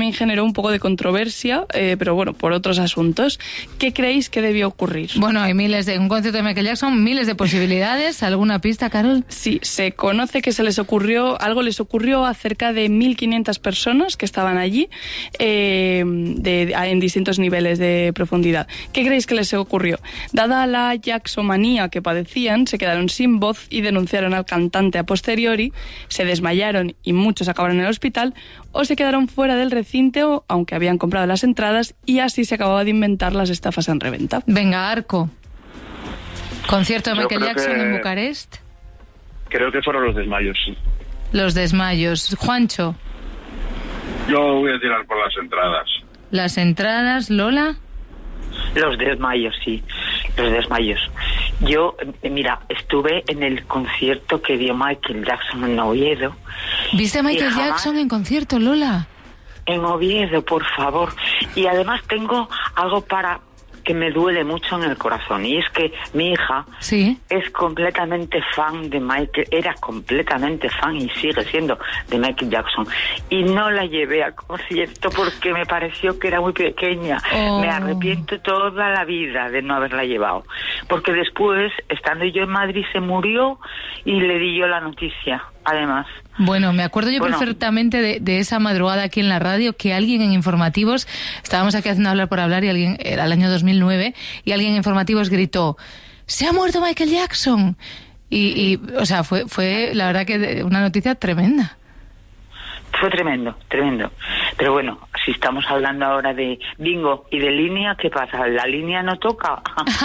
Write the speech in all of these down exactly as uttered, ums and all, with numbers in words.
también generó un poco de controversia, eh, pero bueno, por otros asuntos. ¿Qué creéis que debió ocurrir? Bueno, hay miles de... Un concierto de Michael Jackson, miles de posibilidades. ¿Alguna pista, Carol? Sí, se conoce que se les ocurrió, algo les ocurrió a cerca de mil quinientas personas que estaban allí, eh, de, en distintos niveles de profundidad. ¿Qué creéis que les ocurrió? Dada la jacksomanía que padecían, se quedaron sin voz y denunciaron al cantante a posteriori, se desmayaron y muchos acabaron en el hospital, o se quedaron fuera del recinto, aunque habían comprado las entradas, y así se acababa de inventar las estafas en reventa. Venga, Arco. Concierto de Michael Jackson que... en Bucarest. Creo que fueron los desmayos, sí. Los desmayos. Juancho. Yo voy a tirar por las entradas. Las entradas, Lola. Los desmayos, sí, los desmayos. Yo, mira, estuve en el concierto que dio Michael Jackson en Oviedo. ¿Viste a Michael jamás... Jackson en concierto, Lola? En Oviedo, por favor. Y además tengo algo para que me duele mucho en el corazón, y es que mi hija sí. es completamente fan de Michael, era completamente fan y sigue siendo de Michael Jackson, y no la llevé al concierto porque me pareció que era muy pequeña. Oh. Me arrepiento toda la vida de no haberla llevado, porque después, estando yo en Madrid, se murió y le di yo la noticia, además. Bueno, me acuerdo yo bueno. perfectamente de, de esa madrugada aquí en la radio, que alguien en Informativos, estábamos aquí haciendo Hablar por Hablar, y alguien, era el año dos mil nueve, y alguien en Informativos gritó: ¡se ha muerto Michael Jackson! Y, y o sea, fue, fue la verdad que una noticia tremenda. Fue tremendo, tremendo. Pero bueno, si estamos hablando ahora de bingo y de línea, ¿qué pasa? ¿La línea no toca?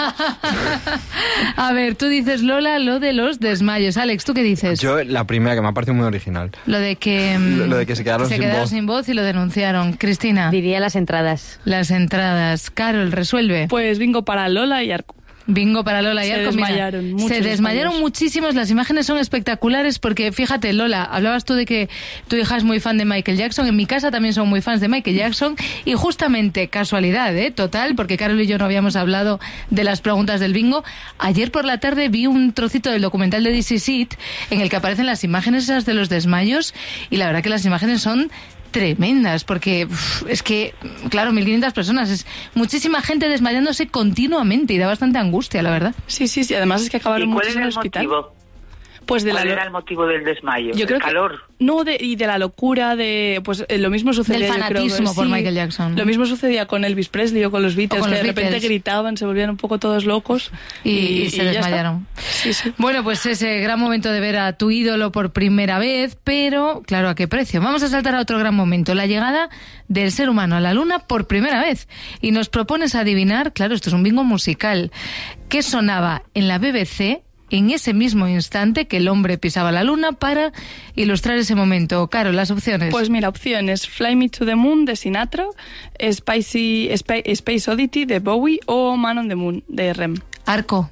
A ver, tú dices, Lola, lo de los desmayos. Alex, ¿tú qué dices? Yo, la primera, que me ha parecido muy original. Lo de que... Lo, lo de que se quedaron, se sin, quedaron voz. sin voz y lo denunciaron. Cristina. Diría las entradas. Las entradas. Carol, resuelve. Pues bingo para Lola y Arco. Bingo para Lola y se Arco. Desmayaron Mira, se desmayaron muchísimos. Las imágenes son espectaculares porque, fíjate, Lola, hablabas tú de que tu hija es muy fan de Michael Jackson. En mi casa también son muy fans de Michael Jackson. Y justamente, casualidad, ¿eh? Total, porque Carol y yo no habíamos hablado de las preguntas del bingo. Ayer por la tarde vi un trocito del documental de This Is It en el que aparecen las imágenes esas de los desmayos, y la verdad que las imágenes son tremendas, porque uf, es que, claro, mil quinientas personas, es muchísima gente desmayándose continuamente y da bastante angustia, la verdad. Sí, sí, sí, además es que acabaron muchos en el hospital. Motivo? Pues de ¿Cuál la era el motivo del desmayo? Yo ¿El creo calor? Que, no, de, y de la locura, de pues eh, lo mismo sucedía... Del fanatismo yo creo, por sí, Michael Jackson. Lo mismo sucedía con Elvis Presley o con los Beatles, con que los de Beatles. repente gritaban, se volvían un poco todos locos y, y, y se y desmayaron. Sí, sí. Bueno, pues ese gran momento de ver a tu ídolo por primera vez, pero, claro, ¿a qué precio? Vamos a saltar a otro gran momento, la llegada del ser humano a la luna por primera vez. Y nos propones adivinar, claro, esto es un bingo musical, ¿qué sonaba en la B B C en ese mismo instante que el hombre pisaba la luna para ilustrar ese momento? Caro, las opciones. Pues mira, opciones: Fly Me to the Moon de Sinatra, Spicy, Sp- Space Oddity de Bowie o Man on the Moon de R E M. Arco.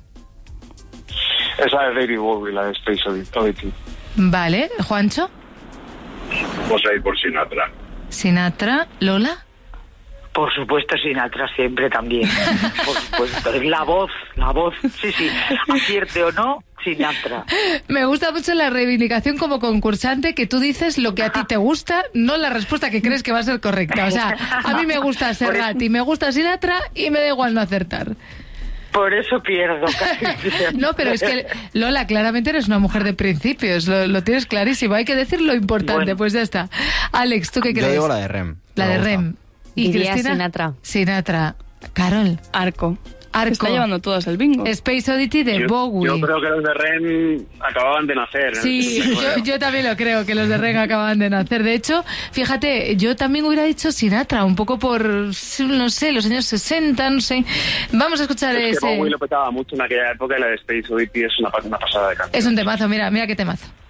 Esa es David Bowie, la de Space Oddity. Vale, Juancho. Vamos a ir por Sinatra. Sinatra. Lola. Por supuesto, Sinatra siempre también. Por supuesto, es la voz, la voz. Sí, sí, acierte o no, Sinatra. Me gusta mucho la reivindicación como concursante, que tú dices lo que a ti te gusta, no la respuesta que crees que va a ser correcta. O sea, a mí me gusta Serrat y me gusta Sinatra y me da igual no acertar. Por eso pierdo casi siempre. No, pero es que, Lola, claramente eres una mujer de principios, lo, lo tienes clarísimo. Hay que decir lo importante, bueno. Pues ya está. Alex, ¿tú qué crees? Yo digo la de R E M. La de R E M. ¿Y Diría Cristina? Sinatra. Sinatra. Carol. Arco. Arco. Está llevando todas el bingo. Space Oddity de yo, Bowie. Yo creo que los de R E M acababan de nacer. Sí, yo, yo también lo creo, que los de R E M acababan de nacer. De hecho, fíjate, yo también hubiera dicho Sinatra, un poco por, no sé, los años sesenta, no sé. Vamos a escuchar es ese... Que Bowie lo petaba mucho en aquella época, y la de Space Oddity es una, una pasada de canción. Es un temazo, mira, mira qué temazo.